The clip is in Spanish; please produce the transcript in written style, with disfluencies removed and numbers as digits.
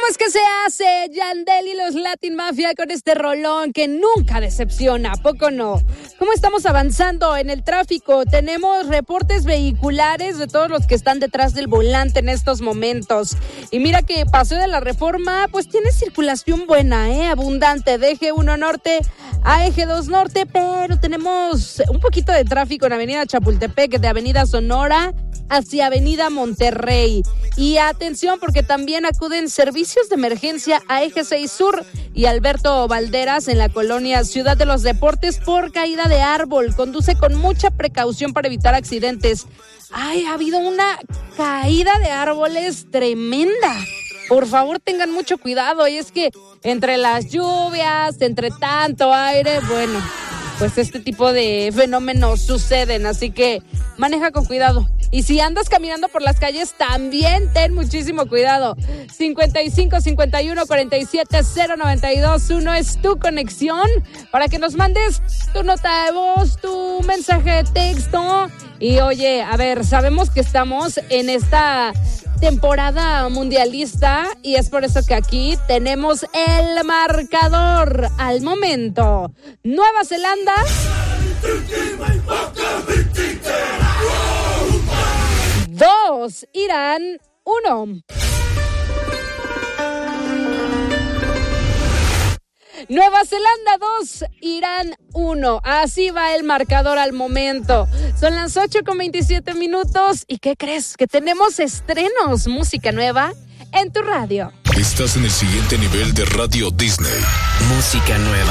es que se hace Yandel y los Latin Mafia con este rolón que nunca decepciona? ¿A poco no? ¿Cómo estamos avanzando en el tráfico? Tenemos reportes vehiculares de todos los que están detrás del volante en estos momentos. Y mira que Paseo de la Reforma, pues tiene circulación buena, abundante, de eje 1 norte a eje 2 norte, pero tenemos un poquito de tráfico en Avenida Chapultepec, de Avenida Sonora hacia Avenida Monterrey. Y atención, porque también acuden servicios de emergencia a Eje 6 Sur y Alberto Valderas en la colonia Ciudad de los Deportes por caída de árbol. Conduce con mucha precaución para evitar accidentes. Ay, ha habido una caída de árboles tremenda. Por favor, tengan mucho cuidado. Y es que entre las lluvias, entre tanto aire, bueno, pues este tipo de fenómenos suceden. Así que maneja con cuidado. Y si andas caminando por las calles, también ten muchísimo cuidado. 55 51 47 092 1 es tu conexión para que nos mandes tu nota de voz, tu mensaje de texto. Y oye, a ver, sabemos que estamos en esta temporada mundialista y es por eso que aquí tenemos el marcador al momento. Nueva Zelanda 2, Irán 1. Nueva Zelanda 2, Irán 1. Así va el marcador al momento. Son las 8:27 ¿y qué crees? Que tenemos estrenos, música nueva en tu radio. Estás en el siguiente nivel de Radio Disney. Música nueva.